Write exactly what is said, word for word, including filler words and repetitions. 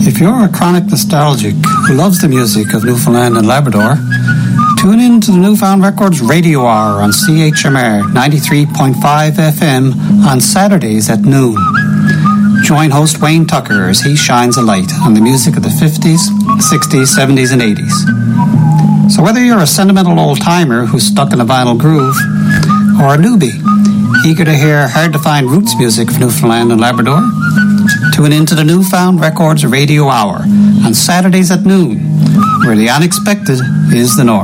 If you're a chronic nostalgic who loves the music of Newfoundland and Labrador, tune in to the Newfound Records Radio Hour on C H M R ninety-three point five F M on Saturdays at noon. Join host Wayne Tucker as he shines a light on the music of the fifties, sixties, seventies and eighties. So whether you're a sentimental old-timer who's stuck in a vinyl groove, or a newbie eager to hear hard-to-find roots music of Newfoundland and Labrador, tune into the Newfound Records Radio Hour on Saturdays at noon, where the unexpected is the norm.